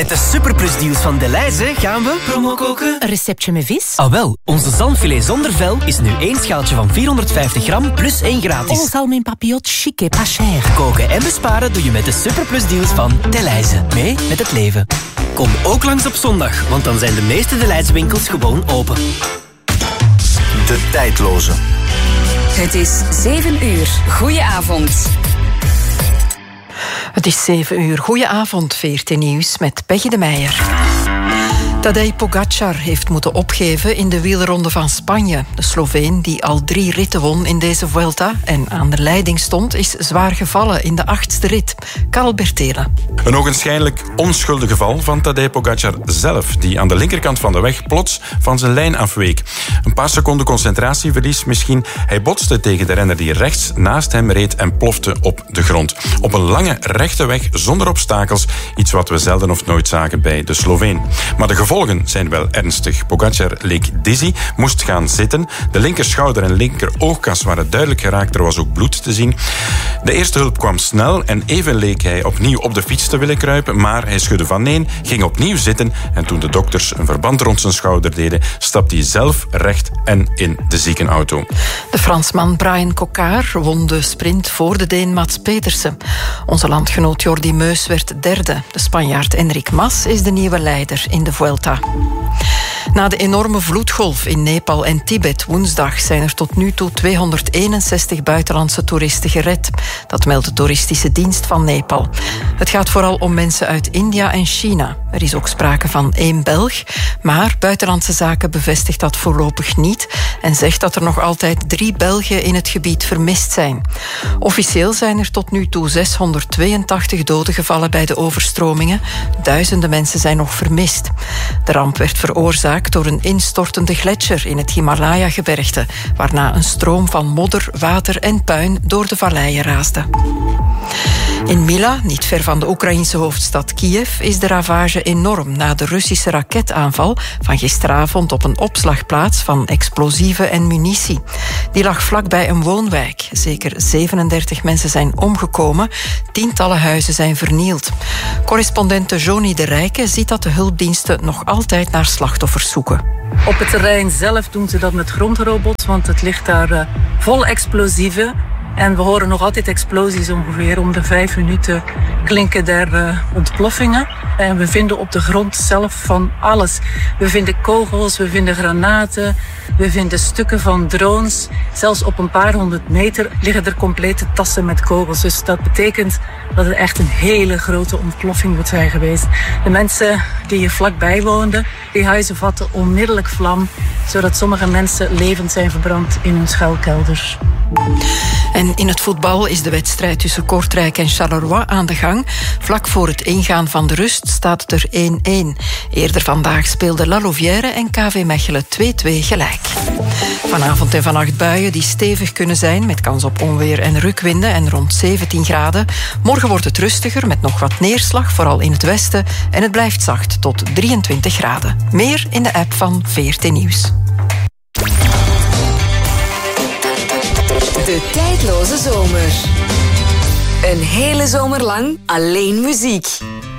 Met de superplusdeals van Delhaize gaan we promo koken. Een receptje met vis? Ah wel, onze zalmfilet zonder vel is nu 1 schaaltje van 450 gram plus 1 gratis. Oh, zalm in papillot, chic et pas cher. Koken en besparen doe je met de superplusdeals van Delhaize. Mee met het leven. Kom ook langs op zondag, want dan zijn de meeste Delhaize winkels gewoon open. De tijdloze. Het is 7 uur. Goedenavond. Het is 7 uur. Goedenavond, VRT Nieuws met Peggy de Meijer. Tadej Pogačar heeft moeten opgeven in de wielronde van Spanje. De Sloveen, die al 3 ritten won in deze Vuelta en aan de leiding stond, is zwaar gevallen in de 8e rit. Karel Bertelen. Een ogenschijnlijk onschuldig geval van Tadej Pogačar zelf, die aan de linkerkant van de weg plots van zijn lijn afweek. Een paar seconden concentratieverlies misschien. Hij botste tegen de renner die rechts naast hem reed en plofte op de grond. Op een lange rechte weg zonder obstakels, iets wat we zelden of nooit zagen bij de Sloveen. Maar de gevolgen zijn wel ernstig. Pogačar leek dizzy, moest gaan zitten. De linkerschouder en linkeroogkas waren duidelijk geraakt. Er was ook bloed te zien. De eerste hulp kwam snel en even leek hij opnieuw op de fiets te willen kruipen, maar hij schudde van nee, ging opnieuw zitten en toen de dokters een verband rond zijn schouder deden, stapte hij zelf recht en in de ziekenauto. De Fransman Brian Coquard won de sprint voor de Deen Mats Pedersen. Onze landgenoot Jordi Meus werd derde. De Spanjaard Enric Mas is de nieuwe leider in de Vuelta. Na de enorme vloedgolf in Nepal en Tibet woensdag zijn er tot nu toe 261 buitenlandse toeristen gered. Dat meldt de toeristische dienst van Nepal. Het gaat vooral om mensen uit India en China. Er is ook sprake van 1 Belg, maar Buitenlandse Zaken bevestigt dat voorlopig niet en zegt dat er nog altijd 3 Belgen in het gebied vermist zijn. Officieel zijn er tot nu toe 682 doden gevallen bij de overstromingen. Duizenden mensen zijn nog vermist. De ramp werd veroorzaakt door een instortende gletsjer in het Himalaya-gebergte, waarna een stroom van modder, water en puin door de valleien raasde. In Mila, niet ver van de Oekraïnse hoofdstad Kiev, is de ravage enorm na de Russische raketaanval van gisteravond op een opslagplaats van explosieven en munitie. Die lag vlakbij een woonwijk. Zeker 37 mensen zijn omgekomen, tientallen huizen zijn vernield. Correspondente Joni de Rijke ziet dat de hulpdiensten nog altijd naar slachtoffers zoeken. Op het terrein zelf doen ze dat met grondrobots, want het ligt daar vol explosieven. En we horen nog altijd explosies ongeveer. Om de 5 minuten klinken daar ontploffingen. En we vinden op de grond zelf van alles. We vinden kogels, we vinden granaten, we vinden stukken van drones. Zelfs op een paar 100 meter liggen er complete tassen met kogels. Dus dat betekent dat het echt een hele grote ontploffing moet zijn geweest. De mensen die hier vlakbij woonden, die huizen vatten onmiddellijk vlam, zodat sommige mensen levend zijn verbrand in hun schuilkelders. En in het voetbal is de wedstrijd tussen Kortrijk en Charleroi aan de gang. Vlak voor het ingaan van de rust staat het er 1-1. Eerder vandaag speelden La Louvière en KV Mechelen 2-2 gelijk. Vanavond en vannacht buien die stevig kunnen zijn, met kans op onweer en rukwinden en rond 17 graden. Morgen wordt het rustiger met nog wat neerslag, vooral in het westen. En het blijft zacht tot 23 graden. Meer in de app van VRT Nieuws. De tijdloze zomer. Een hele zomer lang alleen muziek.